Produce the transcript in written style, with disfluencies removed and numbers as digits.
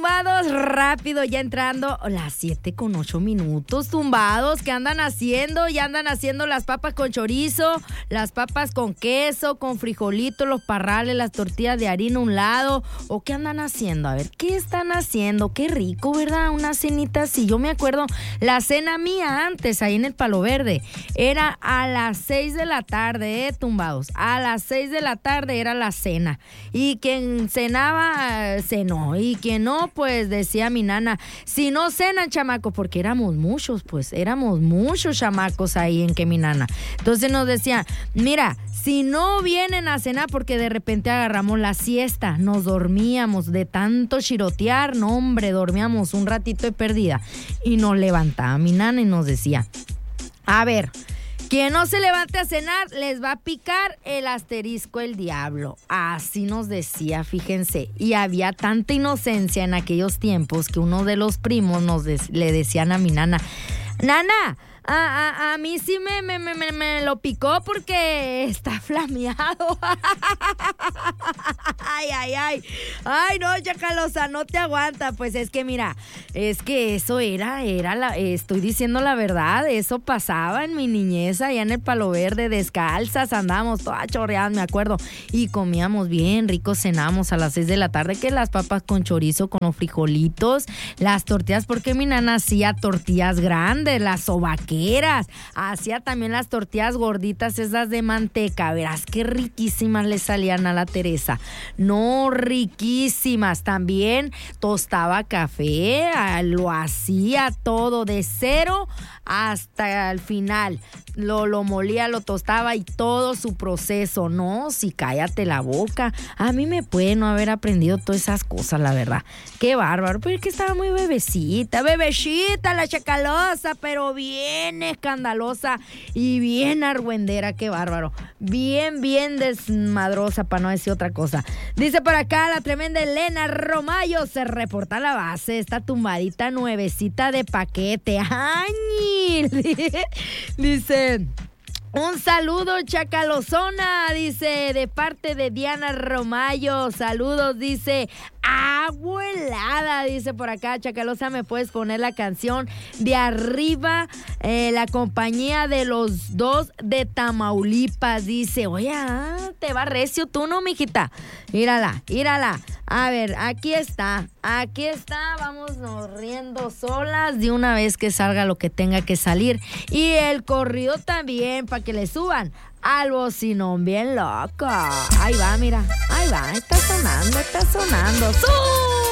tumbados, rápido, ya entrando las 7:08, tumbados, ¿qué andan haciendo? Ya andan haciendo las papas con chorizo, las papas con queso, con frijolito, los parrales, las tortillas de harina a un lado, ¿o qué andan haciendo? A ver, ¿qué están haciendo? Qué rico, ¿verdad? Una cenita así. Yo me acuerdo, la cena mía antes, ahí en el Palo Verde, era a las 6 de la tarde, tumbados. A las 6 de la tarde era la cena. Y quien cenaba, cenó. Y quien no, pues decía mi nana, si no cenan, chamacos, porque éramos muchos chamacos ahí en que mi nana. Entonces nos decía, mira, si no vienen a cenar, porque de repente agarramos la siesta, nos dormíamos de tanto chirotear, no hombre, dormíamos un ratito de perdida. Y nos levantaba mi nana y nos decía, a ver, quien no se levante a cenar, les va a picar el asterisco el diablo. Así nos decía, fíjense. Y había tanta inocencia en aquellos tiempos que uno de los primos le decían a mi nana, Nana, a mí sí me lo picó porque está flameado. Ay, no, Chacalosa, no te aguanta. Pues es que mira, es que eso estoy diciendo la verdad, eso pasaba en mi niñez allá en el Palo Verde, descalzas, andábamos todas chorreadas, me acuerdo, y comíamos bien rico, cenábamos a las 6 de la tarde, que las papas con chorizo, con los frijolitos, las tortillas, porque mi nana hacía tortillas grandes, las sobaqueras, hacía también las tortillas gorditas, esas de manteca, verás qué riquísimas le salían a la Teresa. No, riquísimas. También tostaba café, lo hacía todo de cero hasta el final. Lo molía, lo tostaba y todo su proceso. No, sí, cállate la boca. A mí me puede no haber aprendido todas esas cosas, la verdad. Qué bárbaro, pero es que estaba muy bebecita la Chacalosa, pero bien escandalosa y bien argüendera, qué bárbaro. Bien desmadrosa, para no decir otra cosa. Dice por acá la tremenda Elena Romayo, se reporta a la base, está tumbadita nuevecita de paquete. ¡Ay! Dice, un saludo Chacalozona, dice, de parte de Diana Romayo. Saludos, dice, agua helada, dice por acá. Chacalosa, ¿me puedes poner la canción de arriba? La compañía de los dos de Tamaulipas, dice. Oye, te va recio tú, ¿no, mijita? Mírala. A ver, aquí está, vámonos riendo solas de una vez que salga lo que tenga que salir. Y el corrido también, para que le suban al bocinón bien loco. Ahí va, mira, ahí va, está sonando. ¡Súbele!